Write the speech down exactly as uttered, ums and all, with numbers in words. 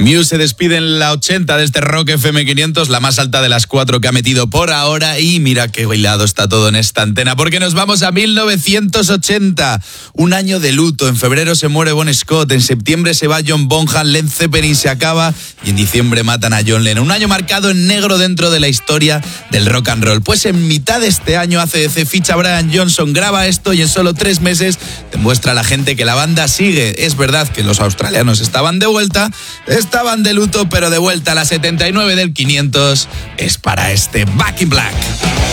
Muse se despide en la ochenta de este Rock F M quinientos, la más alta de las cuatro que ha metido por ahora. Y mira qué bailado está todo en esta antena, porque nos vamos a mil novecientos ochenta. Un año de luto. En febrero se muere Bon Scott, en septiembre se va John Bonham, Led Zeppelin se acaba y en diciembre matan a John Lennon. Un año marcado en negro dentro de la historia del rock and roll. Pues en mitad de este año A C D C ficha a Brian Johnson, graba esto y en solo tres meses demuestra a la gente que la banda sigue. Es verdad que los australianos estaban de vuelta, estaban de luto, pero de vuelta a la setenta y nueve del quinientos es para este Back in Black.